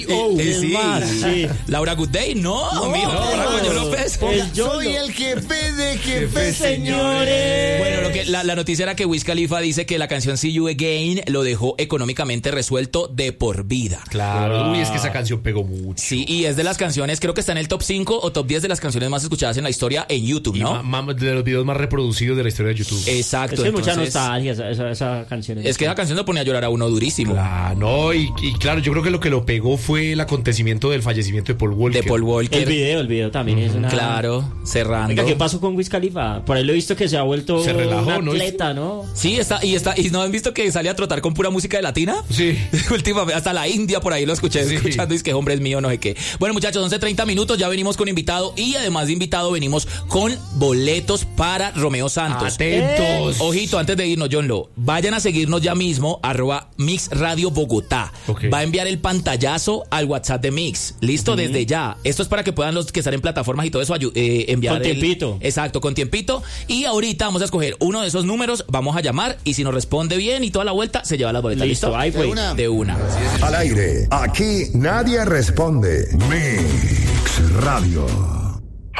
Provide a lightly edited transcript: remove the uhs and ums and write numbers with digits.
Sí. Laura Gooday, no, mijo, Goyo López. Soy el jefe de jefes, señores. Bueno, la noticia era que Wiz Khalifa dice que la canción See You Again lo dejó económicamente resuelto de por vida. Claro, es que esa canción pegó mucho. Sí, y es de las canciones, creo que está en el top 5 o top 10 de las canciones más escuchadas en la historia en YouTube, ¿no? De los videos más reproducidos de la historia de YouTube. Exacto. Es que mucha nostalgia esa canción. Es que esa canción lo ponía a llorar a uno durísimo. Claro, no, y claro, yo creo que lo que lo pegó fue el acontecimiento del fallecimiento de Paul Walker. El video también es una... Claro, cerrando. Oiga, ¿qué pasó con Wiz Khalifa? Por ahí lo he visto que se ha vuelto se relajó, un atleta, ¿no? Sí, y ¿no han visto que sale a trotar con pura música de latina? Sí. Últimamente, hasta la India por ahí lo escuché escuchando y es que hombre es mío, no sé qué. Bueno, muchachos, 11:30 minutos, ya venimos con invitado y además de invitado venimos con boletos para Romeo Santos. Atentos. Ojito, antes de irnos, John Lo, vayan a seguirnos ya mismo, @Mix Radio Bogotá. Okay. Va a enviar el pantallazo al WhatsApp de Mix. Listo, desde ya. Esto es para que puedan los que están en plataformas y todo eso enviar con tiempito. Exacto, con tiempito. Y ahorita vamos a escoger uno de esos números, vamos a llamar y si nos responde bien y toda la vuelta, se lleva las boletas. ¿Listo? Ahí fue. De una. Al aire, aquí nadie responde. Mix Radio.